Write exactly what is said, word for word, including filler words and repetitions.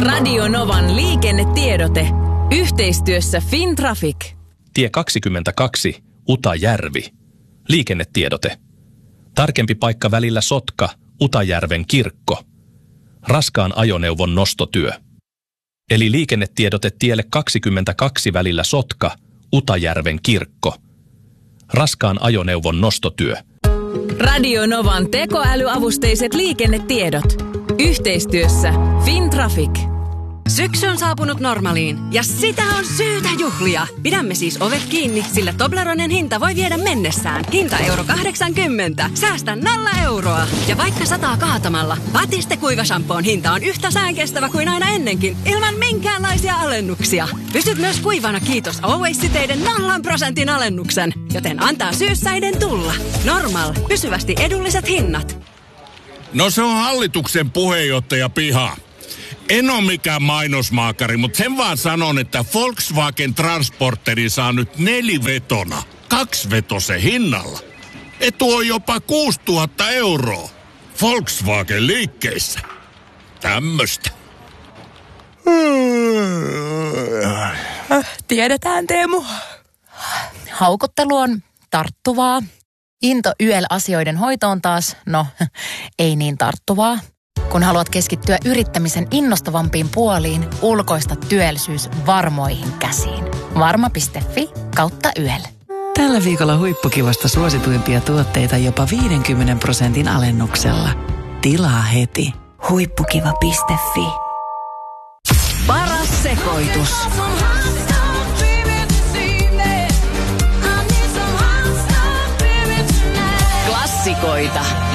Radio Novan liikennetiedote. Yhteistyössä Fintraffic. Tie kaksikymmentäkaksi, Utajärvi. Liikennetiedote. Tarkempi paikka välillä Sotka, Utajärven kirkko. Raskaan ajoneuvon nostotyö. Eli liikennetiedote tielle kaksikymmentäkaksi välillä Sotka, Utajärven kirkko. Raskaan ajoneuvon nostotyö. Radio Novan tekoälyavusteiset liikennetiedot. Yhteistyössä Fintraffic. Syksy on saapunut Normaliin ja sitä on syytä juhlia. Pidämme siis ovet kiinni, sillä Tobleronen hinta voi viedä mennessään. Hinta euro kahdeksankymmentä. Säästä nolla euroa. Ja vaikka sataa kaatamalla, Batiste kuivashampoon hinta on yhtä säänkestävä kuin aina ennenkin, ilman minkäänlaisia alennuksia. Pysyt myös kuivana kiitos Always-siteiden nollan prosentin alennuksen, joten antaa syyssäiden tulla. Normal. Pysyvästi edulliset hinnat. No se on hallituksen puheenjohtaja Piha. En ole mikään mainosmaakari, mutta sen vaan sanon, että Volkswagen Transporteri saa nyt nelivetona, kaksivetosen hinnalla. Etu on jopa kuusituhatta euroa. Volkswagen liikkeissä. Tämmöstä. Tiedetään, Teemu. Haukottelu on tarttuvaa. Into Y L-asioiden hoitoon taas, no, ei niin tarttuvaa. Kun haluat keskittyä yrittämisen innostavampiin puoliin, ulkoista työllisyys varmoihin käsiin. Varma piste fi kautta Y L. Tällä viikolla huippukivasta suosituimpia tuotteita jopa viidenkymmenen prosentin alennuksella. Tilaa heti. huippukiva piste fi. Paras sekoitus. Klassikoita